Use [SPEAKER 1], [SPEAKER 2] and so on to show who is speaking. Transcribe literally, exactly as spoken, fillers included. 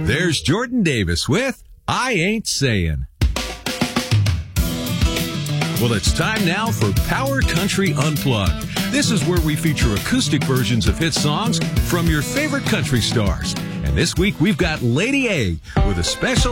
[SPEAKER 1] There's Jordan Davis with I Ain't Saying. Well, it's time now for Power Country Unplugged. This is where we feature acoustic versions of hit songs from your favorite country stars. And this week we've got Lady A with a special